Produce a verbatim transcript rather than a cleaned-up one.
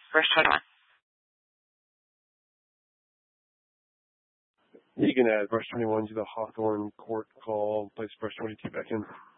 verse twenty-one. You can add verse twenty-one to the Hawthorne court call, place verse twenty-two back in.